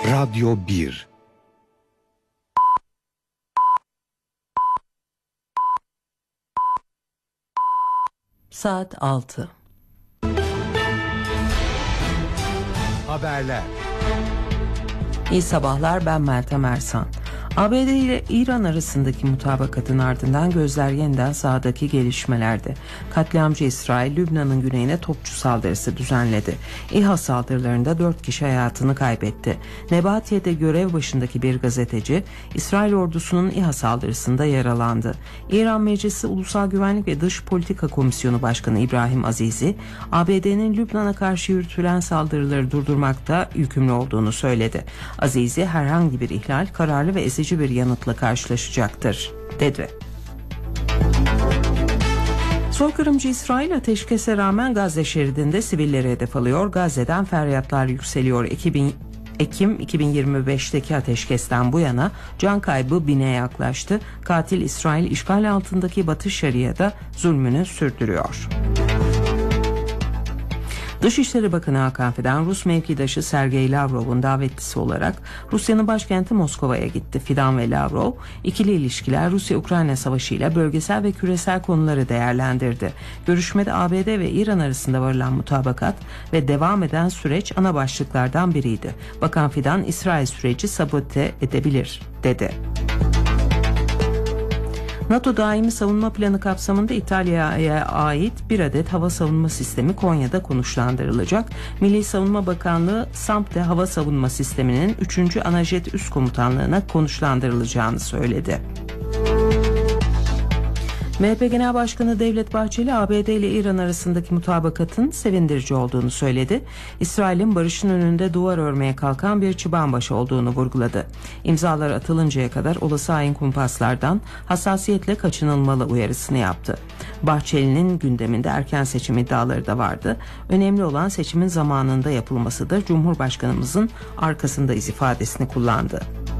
Radyo 1. Saat 6. Haberler. İyi sabahlar, ben Meltem Ersan. ABD ile İran arasındaki mutabakatın ardından gözler yeniden sahadaki gelişmelerde. Katliamcı İsrail, Lübnan'ın güneyine topçu saldırısı düzenledi. İHA saldırılarında 4 kişi hayatını kaybetti. Nebatiye'de görev başındaki bir gazeteci, İsrail ordusunun İHA saldırısında yaralandı. İran Meclisi Ulusal Güvenlik ve Dış Politika Komisyonu Başkanı İbrahim Azizi, ABD'nin Lübnan'a karşı yürütülen saldırıları durdurmakta yükümlü olduğunu söyledi. Azizi, herhangi bir ihlal kararlı ve ezici bir yanıtla karşılaşacaktır, dedi. Soykırımcı İsrail ateşkese rağmen Gazze şeridinde sivilleri hedef alıyor. Gazze'den feryatlar yükseliyor. Ekim 2025'teki ateşkesten bu yana can kaybı 1000'e yaklaştı. Katil İsrail işgal altındaki Batı Şeria'da zulmünü sürdürüyor. Dışişleri Bakanı Hakan Fidan, Rus mevkidaşı Sergey Lavrov'un davetlisi olarak Rusya'nın başkenti Moskova'ya gitti. Fidan ve Lavrov, ikili ilişkiler, Rusya-Ukrayna Savaşı ile bölgesel ve küresel konuları değerlendirdi. Görüşmede ABD ve İran arasında varılan mutabakat ve devam eden süreç ana başlıklardan biriydi. Bakan Fidan, İsrail süreci sabote edebilir, dedi. NATO daimi savunma planı kapsamında İtalya'ya ait bir adet hava savunma sistemi Konya'da konuşlandırılacak. Milli Savunma Bakanlığı SAMP'te hava savunma sisteminin 3. Anajet Üst Komutanlığı'na konuşlandırılacağını söyledi. MHP Genel Başkanı Devlet Bahçeli, ABD ile İran arasındaki mutabakatın sevindirici olduğunu söyledi. İsrail'in barışın önünde duvar örmeye kalkan bir çıbanbaşı olduğunu vurguladı. İmzalar atılıncaya kadar olası hain kumpaslardan hassasiyetle kaçınılmalı uyarısını yaptı. Bahçeli'nin gündeminde erken seçim iddiaları da vardı. Önemli olan seçimin zamanında yapılmasıdır. Cumhurbaşkanımızın arkasındayız ifadesini kullandı.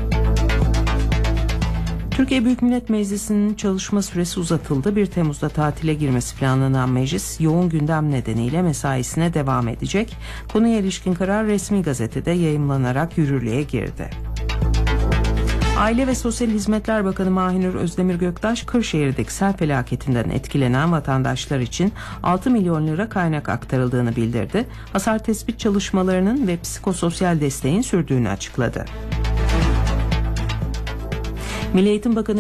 Türkiye Büyük Millet Meclisi'nin çalışma süresi uzatıldı. 1 Temmuz'da tatile girmesi planlanan meclis yoğun gündem nedeniyle mesaisine devam edecek. Konuya ilişkin karar resmi gazetede yayımlanarak yürürlüğe girdi. Aile ve Sosyal Hizmetler Bakanı Mahinur Özdemir Göktaş, Kırşehir'deki sel felaketinden etkilenen vatandaşlar için 6 milyon lira kaynak aktarıldığını bildirdi. Hasar tespit çalışmalarının ve psikososyal desteğin sürdüğünü açıkladı. Milli Eğitim Bakanı